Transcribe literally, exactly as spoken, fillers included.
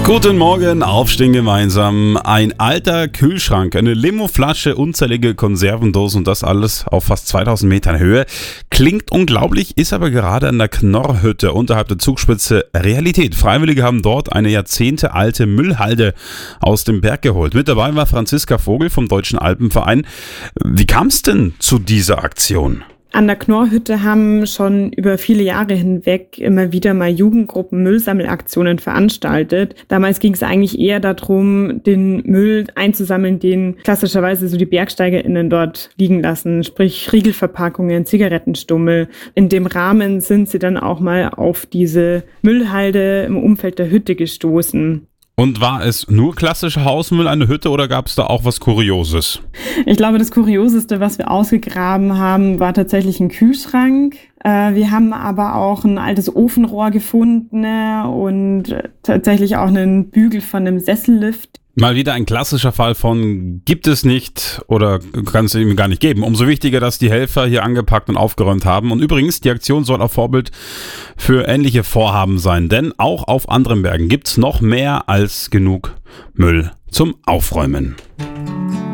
Guten Morgen, aufstehen gemeinsam. Ein alter Kühlschrank, eine Limoflasche, unzählige Konservendosen und das alles auf fast zweitausend Metern Höhe. Klingt unglaublich, ist aber gerade an der Knorrhütte unterhalb der Zugspitze Realität. Freiwillige haben dort eine jahrzehntealte Müllhalde aus dem Berg geholt. Mit dabei war Franziska Vogel vom Deutschen Alpenverein. Wie kam es denn zu dieser Aktion? An der Knorrhütte haben schon über viele Jahre hinweg immer wieder mal Jugendgruppen Müllsammelaktionen veranstaltet. Damals ging es eigentlich eher darum, den Müll einzusammeln, den klassischerweise so die BergsteigerInnen dort liegen lassen, sprich Riegelverpackungen, Zigarettenstummel. In dem Rahmen sind sie dann auch mal auf diese Müllhalde im Umfeld der Hütte gestoßen. Und war es nur klassischer Hausmüll, eine Hütte, oder gab es da auch was Kurioses? Ich glaube, das Kurioseste, was wir ausgegraben haben, war tatsächlich ein Kühlschrank. Wir haben aber auch ein altes Ofenrohr gefunden und tatsächlich auch einen Bügel von einem Sessellift. Mal wieder ein klassischer Fall von gibt es nicht oder kann es ihm gar nicht geben. Umso wichtiger, dass die Helfer hier angepackt und aufgeräumt haben. Und übrigens, die Aktion soll auch Vorbild für ähnliche Vorhaben sein. Denn auch auf anderen Bergen gibt es noch mehr als genug Müll zum Aufräumen.